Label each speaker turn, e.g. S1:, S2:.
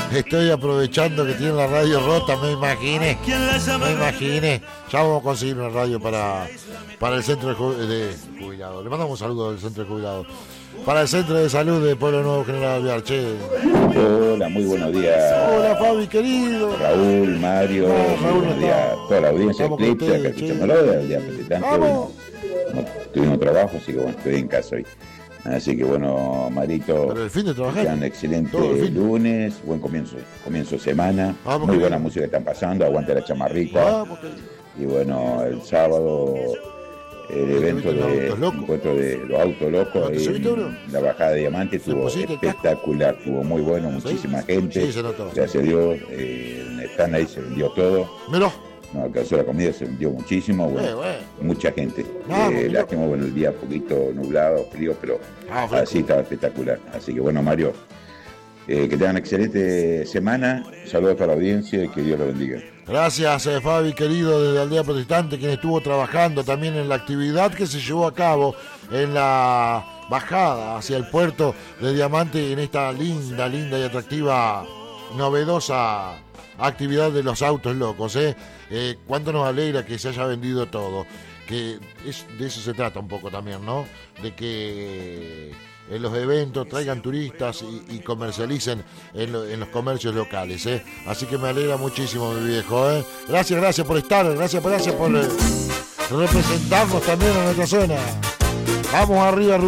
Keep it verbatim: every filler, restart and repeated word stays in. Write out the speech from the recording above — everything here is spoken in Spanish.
S1: Estoy aprovechando que tiene la radio rota, me imaginé. Me imaginé. Ya vamos a conseguir una radio para, para el centro de, ju- de jubilados. Le mandamos un saludo del centro de jubilados. Para el centro de salud de Pueblo Nuevo General Alvear. Che.
S2: Hola, muy buenos días.
S1: Hola, Fabi, querido.
S2: Raúl, Mario,
S1: Ah,
S2: muy
S1: Raúl,
S2: buenos días a toda la audiencia de
S1: Vamos con
S2: Eclipse, acá
S1: ustedes, che.
S2: escuchándolo del día petitante. Hoy
S1: Vamos.
S2: no, no tuvimos trabajo, así que bueno, estoy en casa hoy. Así que bueno, Marito,
S1: Pero el fin de trabajar.
S2: ya un excelente
S1: Todo el fin.
S2: lunes, buen comienzo, comienzo de semana,
S1: Vamos,
S2: muy
S1: querido.
S2: buena música que están pasando, aguante la chamarrita.
S1: Vamos, querido.
S2: Y bueno, el sábado el evento
S1: ¿Viste los
S2: de
S1: autos locos?
S2: encuentro de los autos locos
S1: ¿No te
S2: ahí
S1: subiste, bro?
S2: en la bajada de Diamante
S1: ¿Se
S2: estuvo
S1: pusiste el casco?
S2: espectacular, estuvo muy bueno, muchísima gente.
S1: Sí, se notó.
S2: Gracias a Dios, eh, en el stand ahí se vendió todo.
S1: Mirá.
S2: No alcanzó la comida, se vendió muchísimo, bueno,
S1: Eh, bueno.
S2: mucha gente.
S1: Vamos,
S2: Eh,
S1: loco.
S2: lástima, bueno, el día un poquito nublado, frío, pero
S1: Ah, fresco.
S2: así estaba espectacular. Así que bueno, Mario, eh, que tengan una excelente semana. Saludos para la audiencia y que Dios los bendiga.
S1: Gracias, eh, Fabi, querido, desde Aldea Protestante, quien estuvo trabajando también en la actividad que se llevó a cabo en la bajada hacia el puerto de Diamante, en esta linda, linda y atractiva, novedosa actividad de los autos locos. ¿eh? Eh, cuánto nos alegra que se haya vendido todo, que es, de eso se trata un poco también, ¿no? De que en los eventos traigan turistas y, y comercialicen en, lo- en los comercios locales, ¿eh? Así que me alegra muchísimo, mi viejo, ¿eh? Gracias, gracias por estar, gracias, gracias por eh, representarnos también en nuestra zona. Vamos arriba, Rubén.